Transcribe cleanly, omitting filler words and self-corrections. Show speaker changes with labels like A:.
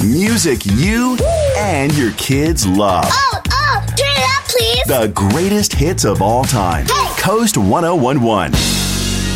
A: Music you and your kids love.
B: Turn it up, please.
A: The greatest hits of all time.
B: Hey.
A: Coast 1011.